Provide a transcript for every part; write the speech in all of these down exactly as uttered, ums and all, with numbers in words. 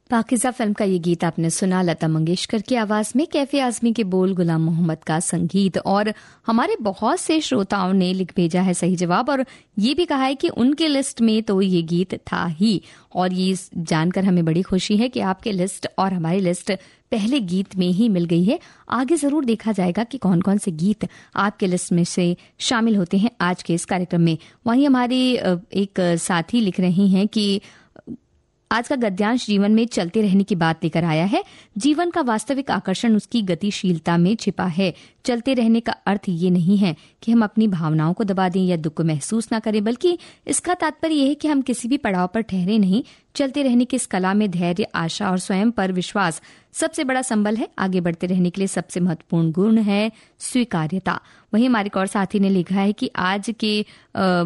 पाकिज़ा film का ये गीत आपने सुना लता मंगेशकर की आवाज में, कैफे आजमी के बोल, गुलाम मोहम्मद का संगीत। और हमारे बहुत से श्रोताओं ने लिख भेजा है सही जवाब और ये भी कहा है कि उनके लिस्ट में तो ये गीत था ही। और ये जानकर हमें बड़ी खुशी है कि आपके लिस्ट और हमारी लिस्ट पहले गीत में ही मिल गई है। आगे जरूर देखा जाएगा कि कौन कौन से गीत आपके लिस्ट में से शामिल होते हैं आज के इस कार्यक्रम में। वहीं हमारी एक साथी लिख रही हैं कि आज का गद्यांश जीवन में चलते रहने की बात लेकर आया है। जीवन का वास्तविक आकर्षण उसकी गतिशीलता में छिपा है। चलते रहने का अर्थ ये नहीं है कि हम अपनी भावनाओं को दबा दें या दुख को महसूस ना करें, बल्कि इसका तात्पर्य यह है कि हम किसी भी पड़ाव पर ठहरे नहीं। चलते रहने की इस कला में धैर्य, आशा और स्वयं पर विश्वास सबसे बड़ा संबल है। आगे बढ़ते रहने के लिए सबसे महत्वपूर्ण गुण है स्वीकार्यता। वहीं हमारे एक और साथी ने लिखा है कि आज के आ,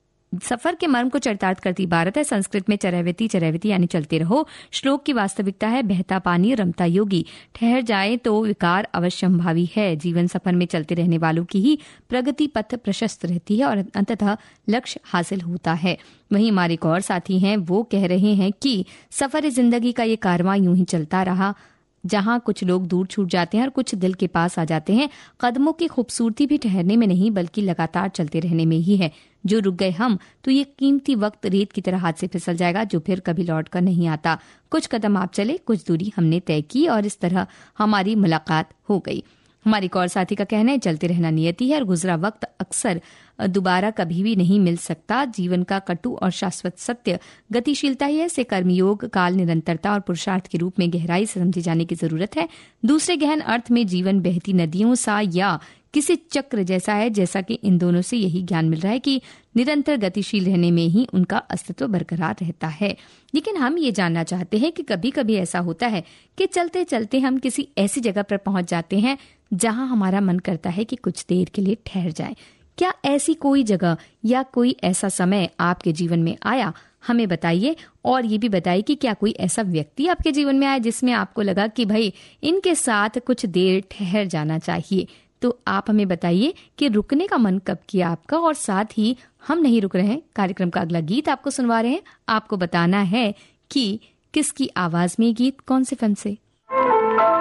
सफर के मर्म को चरितार्थ करती इबारत है। संस्कृत में चरैवेति चरैवेति यानी चलते रहो। श्लोक की वास्तविकता है बहता पानी रमता योगी। ठहर जाए तो विकार अवश्यंभावी है। जीवन सफर में चलते रहने वालों की ही प्रगति पथ प्रशस्त रहती है और अंततः लक्ष्य हासिल होता है। वहीं हमारे एक और साथी हैं, वो कह रहे हैं कि सफर जिंदगी का ये कारवां यूं ही चलता रहा, जहां कुछ लोग दूर छूट जाते हैं और कुछ दिल के पास आ जाते हैं। कदमों की खूबसूरती भी ठहरने में नहीं बल्कि लगातार चलते रहने में ही है। जो रुक गए हम तो ये कीमती वक्त रेत की तरह हाथ से फिसल जाएगा, जो फिर कभी लौट कर नहीं आता। कुछ कदम आप चले, कुछ दूरी हमने तय की और इस तरह हमारी मुलाकात हो गई। हमारी एक और साथी का कहना है चलते रहना नियति है और गुजरा वक्त अक्सर दोबारा कभी भी नहीं मिल सकता। जीवन का कटु और शाश्वत सत्य गतिशीलता ही है। इसे कर्मयोग, काल, निरंतरता और पुरुषार्थ के रूप में गहराई से समझे जाने की जरूरत है। दूसरे गहन अर्थ में जीवन बहती नदियों सा या किसी चक्र जैसा है, जैसा कि इन दोनों से यही ज्ञान मिल रहा है कि निरंतर गतिशील रहने में ही उनका अस्तित्व बरकरार रहता है। लेकिन हम ये जानना चाहते हैं कि कभी कभी ऐसा होता है कि चलते चलते हम किसी ऐसी जगह पर पहुंच जाते हैं जहां हमारा मन करता है कि कुछ देर के लिए ठहर जाएं। क्या ऐसी कोई जगह या कोई ऐसा समय आपके जीवन में आया? हमें बताइए और ये भी बताइए कि क्या कोई ऐसा व्यक्ति आपके जीवन में आया जिसमें आपको लगा कि भाई इनके साथ कुछ देर ठहर जाना चाहिए। तो आप हमें बताइए कि रुकने का मन कब किया आपका। और साथ ही हम नहीं रुक रहे हैं, कार्यक्रम का अगला गीत आपको सुनवा रहे हैं। आपको बताना है कि किसकी आवाज में गीत, कौन से फिल्म से।